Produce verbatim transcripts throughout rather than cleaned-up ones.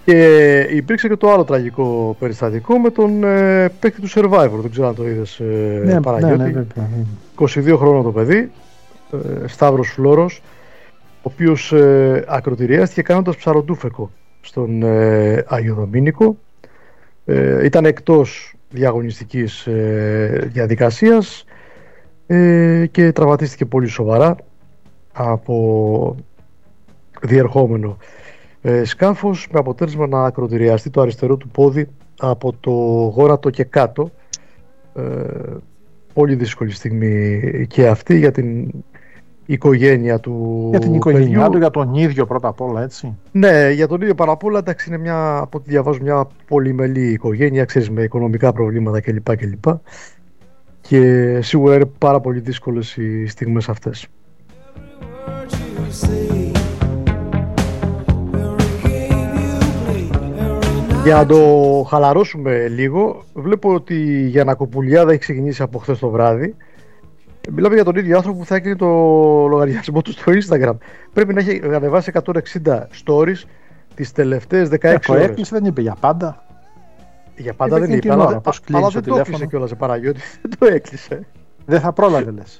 Και υπήρξε και το άλλο τραγικό περιστατικό με τον ε, παίκτη του Survivor. Δεν ξέρω αν το είδες, ε, ναι, Παναγιώτη. Ναι, ναι, ναι, ναι. είκοσι δύο χρόνων το παιδί, ε, Σταύρος Φλόρος, ο οποίος ε, ακροτηριάστηκε κάνοντας ψαροντούφεκο στον ε, Άγιο Δομήνικο. Ε, ήταν εκτός διαγωνιστικής ε, διαδικασίας ε, και τραυματίστηκε πολύ σοβαρά από διερχόμενο ε, σκάφος, με αποτέλεσμα να ακροτηριαστεί το αριστερό του πόδι από το γόνατο και κάτω. Ε, πολύ δύσκολη στιγμή και αυτή για την οικογένεια του. Για την οικογένειά παιδιού. του, για τον ίδιο πρώτα απ' όλα, έτσι. Ναι, για τον ίδιο παρά απ' όλα, εντάξει, είναι μια, από ό,τι διαβάζω, μια πολυμελή οικογένεια, ξέρεις, με οικονομικά προβλήματα κλπ. κλπ. Και σίγουρα είναι πάρα πολύ δύσκολες οι στιγμές αυτές. Για να το χαλαρώσουμε λίγο, βλέπω ότι η Γιαννακοπουλιάδα έχει ξεκινήσει από χθες το βράδυ. Μιλάμε για τον ίδιο άνθρωπο που θα έκλεινε το λογαριασμό του στο Instagram. Πρέπει να έχει ανεβάσει εκατόν εξήντα stories τις τελευταίες δεκαέξι ώρες. Το έκλεισε, δεν είπε για πάντα. Για πάντα είπε δεν είπε, ώρα, αλλά, πώς αλλά το δεν τηλέφωνο. το έκλεισε κιόλας, Παναγιώτη. Δεν το έκλεισε. Δεν θα πρόλαβε, λες.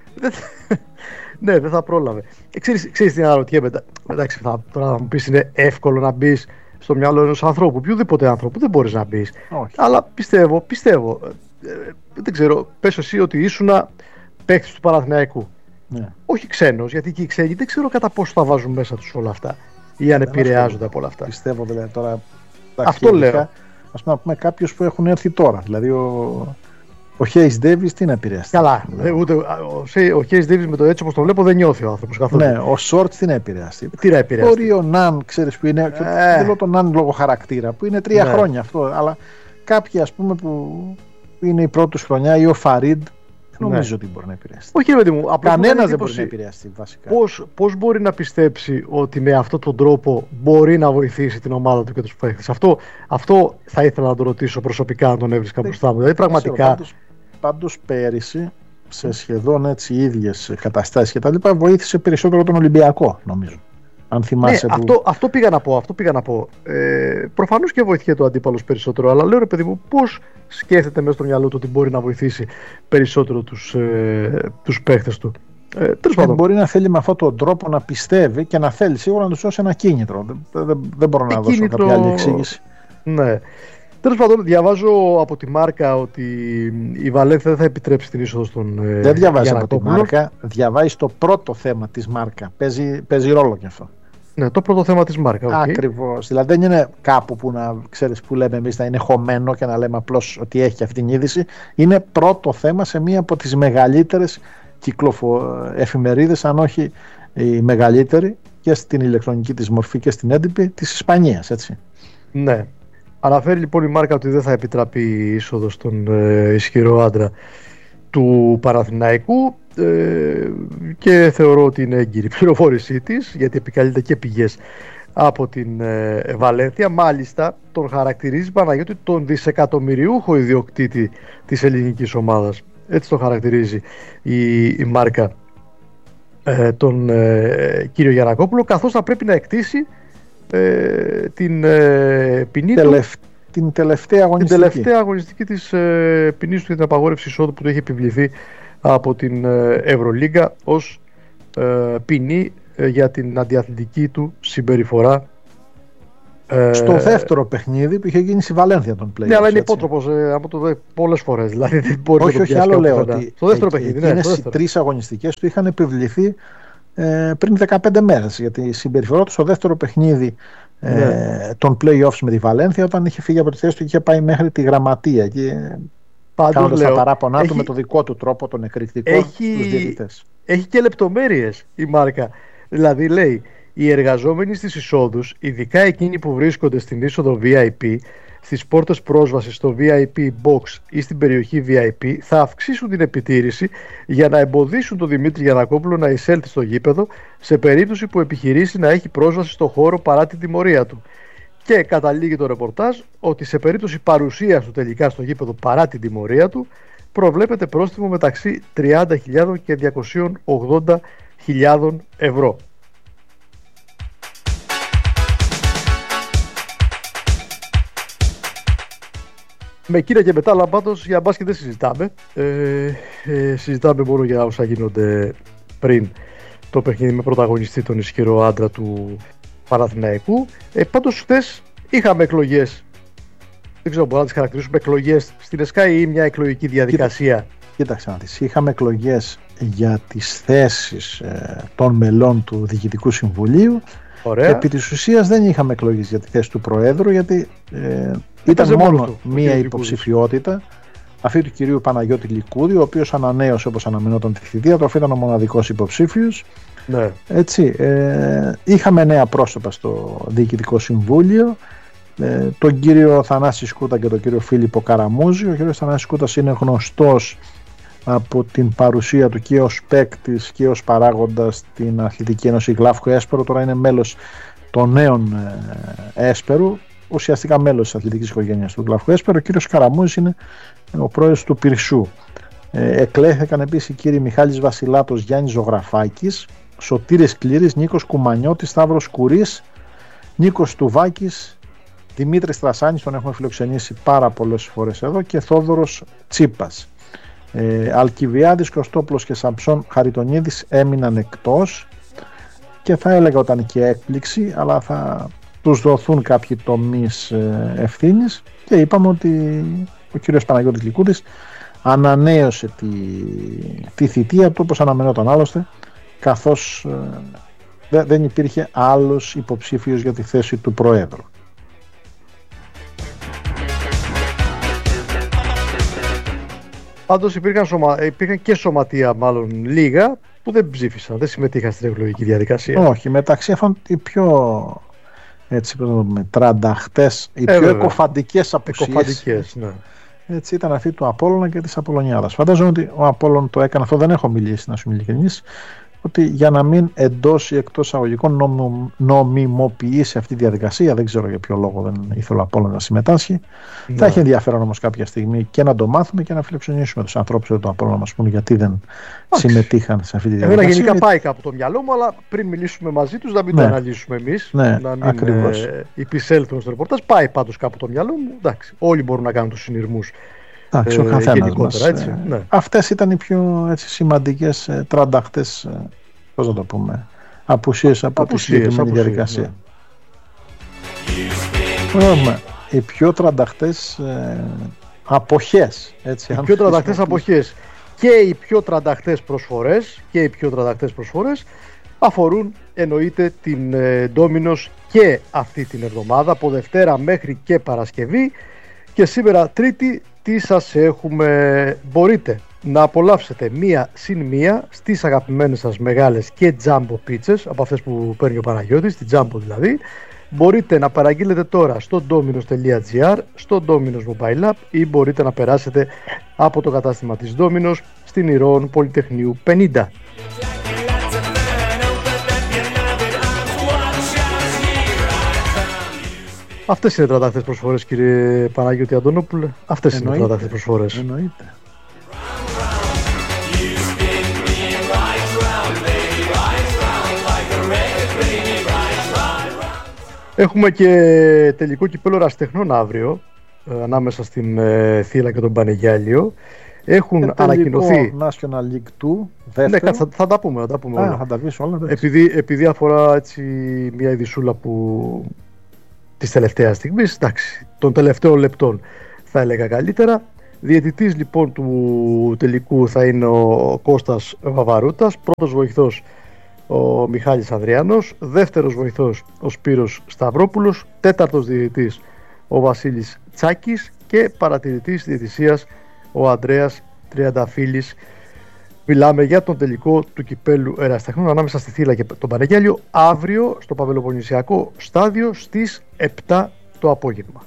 Ναι, δεν θα πρόλαβε. Ξέρεις, ξέρεις τι αναρωτιέμαι. Εντάξει, θα, τώρα θα μου πεις είναι εύκολο να μπεις στο μυαλό ενός ανθρώπου, οποιοδήποτε ανθρώπου, δεν μπορείς να μπεις. Όχι. Αλλά πιστεύω, πιστεύω, ε, δεν ξέρω, πες εσύ ότι ήσουνα παίκτης του Παναθηναϊκού. Ναι. Όχι ξένος, γιατί και οι ξένοι δεν ξέρω κατά πόσο θα βάζουν μέσα τους όλα αυτά ή αν επηρεάζονται από όλα αυτά. Πιστεύω δηλαδή τώρα. Αυτό λέω. Ας πούμε, πούμε κάποιους που έχουν έρθει τώρα. Δηλαδή ο, ο Hayes Davis τι να επηρεάσει. Καλά. Δηλαδή. Ούτε, ο, ο Hayes Davis με το έτσι όπως το βλέπω δεν νιώθει ο άνθρωπος καθόλου. Ναι, ο Shorts τι να επηρεάσει. Τι να επηρεάσει. Μπορεί ο Ναν, ξέρεις που είναι. Ε. Δεν λέω τον Ναν λόγω χαρακτήρα, που είναι τρία ναι. χρόνια αυτό. Αλλά κάποιοι ας πούμε που είναι η πρώτη τους χρονιά ή ο Φαρίντ. Νομίζω ναι. ότι μπορεί να επηρεάσει. Όχι, ρε μου, κανένας δεν μπορεί να επηρεάσει βασικά. Πώς, πώς μπορεί να πιστέψει ότι με αυτόν τον τρόπο μπορεί να βοηθήσει την ομάδα του και τους παίκτες. Αυτό, αυτό θα ήθελα να το ρωτήσω προσωπικά, αν τον έβρισκα μπροστά μου. Δηλαδή, πραγματικά. Πάντως, πάντως πέρυσι, σε σχεδόν έτσι ίδιες καταστάσεις κτλ., βοήθησε περισσότερο τον Ολυμπιακό, νομίζω. Αν θυμάσαι. Ναι, που... αυτό, αυτό πήγα να πω. Αυτό πήγα να πω. Ε, προφανώς και βοηθείχε το αντίπαλος περισσότερο, αλλά λέω ρε παιδί μου, πώς σκέφτεται μέσα στο μυαλό του ότι μπορεί να βοηθήσει περισσότερο τους, ε, τους παίχτες του. Ε, ε, μπορεί να θέλει με αυτόν τον τρόπο να πιστεύει και να θέλει σίγουρα να του δώσει ένα κίνητρο. Δεν, δεν, δεν μπορώ να δώσω κίνητρο... κάποια άλλη εξήγηση. Ναι. Τέλος πάντων, διαβάζω από τη Μάρκα ότι η Βαλένθια δεν θα επιτρέψει την είσοδο στον. Δεν διαβάζει από τη Μάρκα, διαβάζει το πρώτο θέμα της Μάρκα. Παίζει, παίζει ρόλο και αυτό. Ναι, το πρώτο θέμα της Μάρκα. Okay. Ακριβώς. Δηλαδή δεν είναι κάπου που να ξέρεις που λέμε εμείς να είναι χωμένο και να λέμε απλώς ότι έχει αυτή την είδηση. Είναι πρώτο θέμα σε μία από τις μεγαλύτερες κυκλοφο... εφημερίδες, αν όχι η μεγαλύτερη, και στην ηλεκτρονική της μορφή και στην έντυπη της Ισπανίας, έτσι. Ναι. Αναφέρει λοιπόν η Μάρκα ότι δεν θα επιτραπεί η είσοδος στον ε, ισχυρό άντρα του Παναθηναϊκού ε, και θεωρώ ότι είναι έγκυρη η πληροφόρησή της, γιατί επικαλείται και πηγές από την ε, Βαλένθια. Μάλιστα τον χαρακτηρίζει, Παναγιώτη, τον δισεκατομμυριούχο ιδιοκτήτη της ελληνικής ομάδας. Έτσι το χαρακτηρίζει η, η Μάρκα ε, τον ε, κύριο Γιαννακόπουλο, καθώς θα πρέπει να εκτίσει Ε, την ε, ποινή Τελευ... του, την τελευταία αγωνιστική, την τελευταία αγωνιστική της ε, ποινής του για την απαγόρευση εισόδου που του έχει επιβληθεί από την ε, Ευρωλίγκα ως ε, ποινή ε, για την αντιαθλητική του συμπεριφορά ε, στο δεύτερο παιχνίδι που είχε γίνει στη Βαλένθια τον play. Ναι, αλλά είναι υπότροπος ε, από το πολλές φορές, δηλαδή δεν μπορεί όχι, να όχι, άλλο λέω ότι στο δεύτερο παιχνίδι, ναι, οι τρεις αγωνιστικές του είχαν επιβληθεί Ε, πριν δεκαπέντε μέρες, γιατί η συμπεριφορά του στο δεύτερο παιχνίδι ε, ναι. των play-offs με τη Βαλένθια, όταν είχε φύγει από τη θέση του, είχε πάει μέχρι τη γραμματεία και κάνοντας τα παράπονά έχει, του με το δικό του τρόπο, τον εκρηκτικό, έχει, τους διαιτητές. Έχει και λεπτομέρειες η Μάρκα. Δηλαδή λέει, οι εργαζόμενοι στις εισόδους, ειδικά εκείνοι που βρίσκονται στην είσοδο βι άι πι, στις πόρτες πρόσβασης στο βι άι πι Box ή στην περιοχή βι άι πι, θα αυξήσουν την επιτήρηση για να εμποδίσουν τον Δημήτρη Γιαννακόπουλο να εισέλθει στο γήπεδο σε περίπτωση που επιχειρήσει να έχει πρόσβαση στο χώρο παρά την τιμωρία του. Και καταλήγει το ρεπορτάζ ότι σε περίπτωση παρουσίας του τελικά στο γήπεδο παρά την τιμωρία του, προβλέπεται πρόστιμο μεταξύ τριάντα χιλιάδες και διακόσιες ογδόντα χιλιάδες ευρώ. Με εκείνα και μετά, αλλά πάντως για μπάσκετ δεν συζητάμε. Ε, ε, συζητάμε μόνο για όσα γίνονται πριν το παιχνίδι με πρωταγωνιστή τον ισχυρό άντρα του Παναθηναϊκού. Ε, πάντως χθες είχαμε εκλογές. Δεν ξέρω, μπορούμε να τις χαρακτηρίσουμε εκλογές στην ΕΣΚΑ ή μια εκλογική διαδικασία. Κοίταξε να δεις. Είχαμε εκλογές για τις θέσεις ε, των μελών του Διοικητικού Συμβουλίου. Ωραία. Και επί της ουσίας δεν είχαμε εκλογές για τη θέση του Προέδρου, γιατί ε, ήταν μόνο του, μία υποψηφιότητα, αυτή του κυρίου Παναγιώτη Λικούδη, ο οποίος ανανέωσε όπως αναμενόταν τη θητεία του, αφού ήταν ο μοναδικός υποψήφιος. Ναι. Έτσι, ε, είχαμε νέα πρόσωπα στο Διοικητικό Συμβούλιο, ε, τον κύριο Θανάση Σκούτα και τον κύριο Φίλιππο Καραμούζη. Ο κύριος Θανάσης Σκούτας είναι γνωστός από την παρουσία του και ως παίκτης και ως παράγοντας στην Αθλητική Ένωση Γλάφκο Έσπερο. Τώρα είναι μέλος των νέων ε, Έσπερου, ουσιαστικά μέλος της αθλητικής οικογένειας του Γλάφκο Έσπερο. Ο κύριος Καραμούζης είναι ο πρόεδρος του Πυρσού. Ε, εκλέχθηκαν επίσης οι κύριοι Μιχάλης Βασιλάτος, Γιάννης Ζωγραφάκης, Σωτήρης Κλήρης, Νίκος Κουμανιώτης, Σταύρος Κουρής, Νίκος Τουβάκης, Δημήτρης Τρασάνης, τον έχουμε φιλοξενήσει πάρα πολλές φορές εδώ, και Θόδωρος Τσίπας. Ε, Αλκιβιάδης, Κωστόπουλος και Σαμψόν Χαριτονίδης έμειναν εκτός, και θα έλεγα όταν και έκπληξη, αλλά θα τους δοθούν κάποιοι τομείς ε, ευθύνης, και είπαμε ότι ο κύριος Παναγιώτης Λικούδης ανανέωσε τη, τη θητεία του όπως αναμενόταν άλλωστε, καθώς ε, δε, δεν υπήρχε άλλος υποψήφιος για τη θέση του Προέδρου. Πάντως υπήρχαν, σωμα... υπήρχαν και σωματεία, μάλλον λίγα, που δεν ψήφισαν, δεν συμμετείχαν στην εκλογική διαδικασία. Όχι, μεταξύ αυτών οι πιο, έτσι πρέπει να το πούμε, τρανταχτές, οι ε, πιο εκοφαντικές απουσίες, ναι. Έτσι ήταν αυτή του Απόλλωνα και της Απολλωνιάδας. Φαντάζομαι ότι ο Απόλλων το έκανε αυτό, δεν έχω μιλήσει, να σου είμαι ειλικρινής, ότι για να μην εντός ή εκτός αγωγικών νομιμ, νομιμοποιήσει αυτή τη διαδικασία, δεν ξέρω για ποιο λόγο δεν ήθελε ο Απόλλων να συμμετάσχει. Ναι. Θα έχει ενδιαφέρον όμως κάποια στιγμή και να το μάθουμε και να φιλοξενήσουμε τους ανθρώπους του Απόλλωνα να μας πούν γιατί δεν Άξι. συμμετείχαν σε αυτή τη διαδικασία. Εμένα γενικά πάει κάπου το μυαλό μου, αλλά πριν μιλήσουμε μαζί τους να μην ναι. το αναλύσουμε εμείς, ναι, να μην ε, υπησέλθουμε στο ρεπορτάζ. Πάει πάντως κάπου το μυαλό μου. Εντάξει, όλοι μπορούν να κάνουν τους συνειρμούς. Εντάξει, ο καθένας μας. Έτσι, ναι. Αυτές ήταν οι πιο έτσι, σημαντικές ε, τρανταχτές, ε, πώς να το πούμε, απουσίες από απουσίες, τη συγκεκριμένη διαδικασία. Ναι. Οι πιο τρανταχτές ε, αποχές. Έτσι, οι πιο τρανταχτές αποχές και οι πιο τρανταχτές προσφορές και οι πιο τρανταχτές προσφορές αφορούν εννοείται την ε, Domino's και αυτή την εβδομάδα, από Δευτέρα μέχρι και Παρασκευή. Και σήμερα Τρίτη τι σας έχουμε? Μπορείτε να απολαύσετε μία συν μία στις αγαπημένες σας μεγάλες και jumbo πίτσες, από αυτές που παίρνει ο Παναγιώτης, τη jumbo δηλαδή. Μπορείτε να παραγγείλετε τώρα στο dominos τελεία gr, στο Domino's Mobile App, ή μπορείτε να περάσετε από το κατάστημα της Domino's στην Ηρώων Πολυτεχνείου πενήντα. Αυτές είναι οι τρανταχτές προσφορές, κύριε Παναγιώτη Αντωνόπουλε. Αυτές είναι οι τρανταχτές προσφορές. Εννοείται. Έχουμε και τελικό κυπέλλο ερασιτεχνών αύριο, ε, ανάμεσα στην ε, Θύελλα και τον Πανεγιάλιο. Έχουν ε, ανακοινωθεί National League δύο, δεύτερο. Ναι, θα, θα τα πούμε, θα τα πούμε Α, όλα. Θα τα πεις όλα. Επειδή, επειδή αφορά έτσι μια ειδισούλα που της τελευταίας στιγμής, εντάξει, των τελευταίων λεπτών θα έλεγα καλύτερα. Διαιτητής λοιπόν του τελικού θα είναι ο Κώστας Βαβαρούτας, πρώτος βοηθός ο Μιχάλης Ανδριάνος, δεύτερος βοηθός ο Σπύρος Σταυρόπουλος, τέταρτος διαιτητής ο Βασίλης Τσάκης και παρατηρητής διαιτησίας ο Ανδρέας Τριανταφύλης. Μιλάμε για τον τελικό του κυπέλλου ερασιτεχνών ανάμεσα στη Θύελλα και τον Πανεγιάλιο αύριο στο Παυλοποννησιακό στάδιο στις επτά το απόγευμα.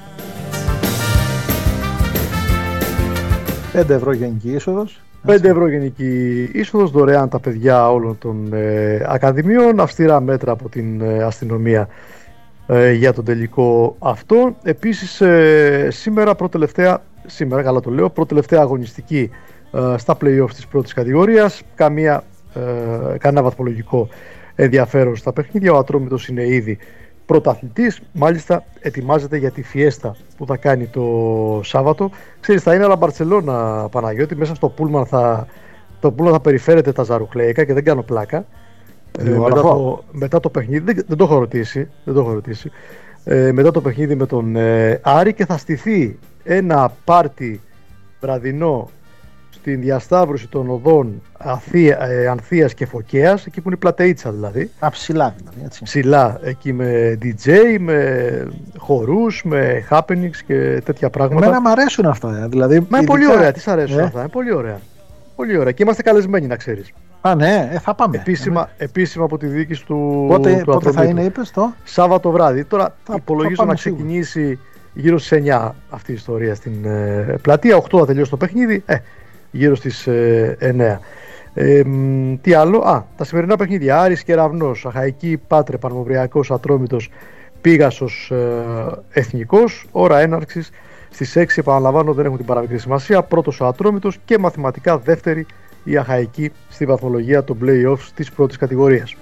πέντε ευρώ γενική είσοδος. πέντε ευρώ γενική είσοδος, δωρεάν τα παιδιά όλων των ε, ακαδημιών, αυστηρά μέτρα από την ε, αστυνομία ε, για τον τελικό αυτό. Επίσης ε, σήμερα προτελευταία, σήμερα καλά το λέω, προτελευταία αγωνιστική ε, στα play-off της πρώτης κατηγορίας, καμία, ε, κανένα βαθμολογικό ενδιαφέρον στα παιχνίδια. Ο Ατρόμητος είναι ήδη πρωταθλητής, μάλιστα ετοιμάζεται για τη φιέστα που θα κάνει το Σάββατο. Ξέρεις, θα είναι αλλά Μπαρτσελώνα, Παναγιώτη, μέσα στο πούλμαν θα, το πούλμαν θα περιφέρεται τα ζαρουχλέικα και δεν κάνω πλάκα. Ε, μετά, το, μετά το παιχνίδι, δεν, δεν το έχω ρωτήσει, δεν το έχω ρωτήσει. Ε, μετά το παιχνίδι με τον ε, Άρη και θα στηθεί ένα πάρτι βραδινό στην διασταύρωση των οδών Αθία, ε, Ανθείας και Φωκαίας, εκεί που είναι η Πλατεΐτσα δηλαδή. Α, ψηλά δηλαδή, έτσι. Ψηλά, εκεί με ντι τζέι, με χορούς, με happenings και τέτοια πράγματα. Εμένα μου αρέσουν αυτά, δηλαδή. Μα είναι πολύ ωραία, τι σ' αρέσουν ε? αυτά, είναι πολύ ωραία. Πολύ ωραία και είμαστε καλεσμένοι να ξέρεις. Α, ναι, ε, θα πάμε. Επίσημα, ε, επίσημα από τη διοίκηση του Πότε, του πότε θα είναι, είπες το? Σάββατο βράδυ. Τώρα θα, υπολογίζω θα να ξεκινήσει σίγουρα γύρω στις εννιά αυτή η ιστορία στην ε, πλατεία. οκτώ θα τελειώσει το παιχνίδι, ε, γύρω στις ε, εννιά. Ε, μ, τι άλλο, α, τα σημερινά παιχνίδια. Άρης Κεραυνός, Αχαϊκή Πάτρε, Πανμοβριακός Ατρόμητος, Πήγασος ε, Εθνικός. Ώρα έναρξης στις έξι, επαναλαμβάνω, δεν έχουν την παραμικρή σημασία. Πρώτος ο Ατρόμητος και μαθηματικά δεύτερη η Αχαϊκή στη βαθμολογία των play-offs της πρώτης κατηγορίας.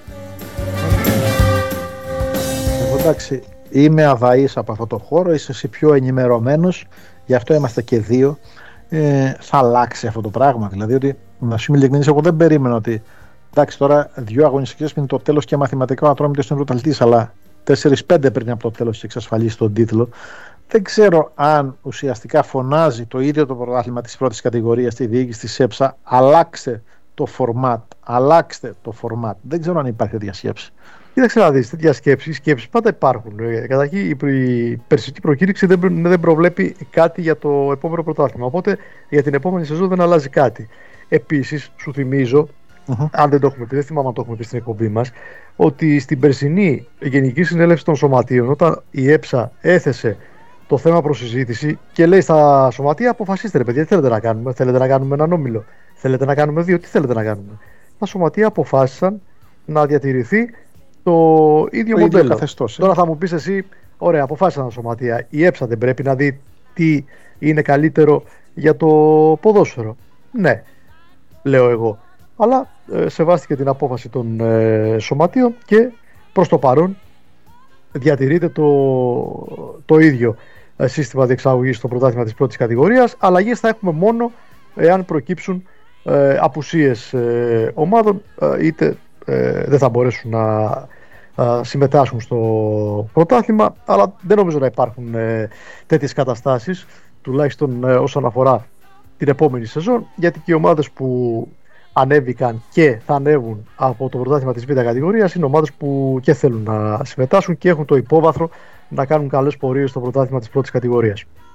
Εγώ εντάξει, είμαι αδαής από αυτό το χώρο, είσαι εσύ πιο ενημερωμένος, γι' αυτό είμαστε και δύο. Ε, θα αλλάξει αυτό το πράγμα. Δηλαδή, ότι να σου είμαι ειλικρινής, εγώ δεν περίμενα ότι εντάξει, τώρα δύο αγωνιστικές πριν το τέλος και μαθηματικά ο Ατρόμητος είναι πρωταθλητής, αλλά τέσσερα πέντε πριν από το τέλος έχει εξασφαλίσει τον τίτλο. Δεν ξέρω αν ουσιαστικά φωνάζει το ίδιο το πρωτάθλημα της πρώτης κατηγορίας στη διοίκηση της ΕΠΣΑ, αλλάξτε το format, αλλάξτε το format. Δεν ξέρω αν υπάρχει τέτοια σκέψη. Κοίταξε να δεις, τέτοια σκέψη, σκέψεις πάντα υπάρχουν. Καταρχήν η περσική προκήρυξη δεν, δεν προβλέπει κάτι για το επόμενο πρωτάθλημα. Οπότε για την επόμενη σεζόν δεν αλλάζει κάτι. Επίσης, σου θυμίζω, mm-hmm. αν δεν το έχουμε πει, δεν θυμάμαι αν το έχουμε πει στην εκπομπή μας, ότι στην περσινή Γενική Συνέλευση των Σωματείων, όταν η ΕΠΣΑ έθεσε το θέμα προς συζήτηση και λέει στα σωματεία, αποφασίστε ρε παιδιά, τι θέλετε να κάνουμε. Θέλετε να κάνουμε έναν όμιλο, θέλετε να κάνουμε δύο, τι θέλετε να κάνουμε. Τα σωματεία αποφάσισαν να διατηρηθεί το ίδιο το μοντέλο. Καθεστώς, ε. Τώρα θα μου πεις εσύ, ωραία, αποφάσισαν τα σωματεία. Η ΕΠΣΑ δεν πρέπει να δει τι είναι καλύτερο για το ποδόσφαιρο? Ναι, λέω εγώ. Αλλά ε, σεβάστηκε την απόφαση των ε, σωματείων και προς το παρόν διατηρείται το, το ίδιο ε, σύστημα διεξαγωγής στο πρωτάθλημα της πρώτης κατηγορίας. Αλλαγές θα έχουμε μόνο εάν προκύψουν ε, απουσίες ε, ομάδων, ε, είτε ε, δεν θα μπορέσουν να ε, συμμετάσχουν στο πρωτάθλημα, αλλά δεν νομίζω να υπάρχουν ε, τέτοιες καταστάσεις, τουλάχιστον ε, όσον αφορά την επόμενη σεζόν, γιατί και οι ομάδες που ανέβηκαν και θα ανέβουν από το πρωτάθλημα της Β' κατηγορίας είναι ομάδες που και θέλουν να συμμετάσχουν και έχουν το υπόβαθρο να κάνουν καλές πορείες στο πρωτάθλημα της πρώτης κατηγορίας.